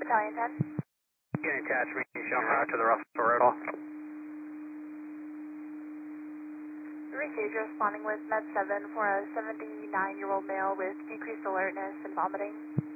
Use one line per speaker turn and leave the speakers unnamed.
Battalion 10.
Getting attached, shown route to the Russell Road Hall.
3 Sager responding with Med 7 for a 79-year-old male with decreased alertness and vomiting.